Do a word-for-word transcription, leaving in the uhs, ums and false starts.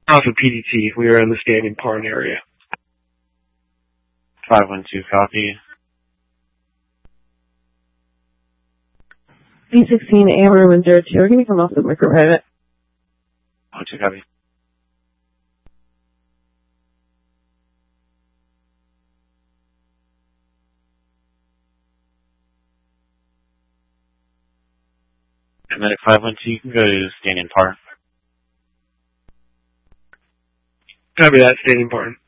Alpha P D T, we are in the Standing Parn area. five one two, copy. B sixteen, Amber, one zero two, we're going to come off the micro-private. one two, copy. Medic five one two, you can go to Standing Parn. Copy that, Standing Parn.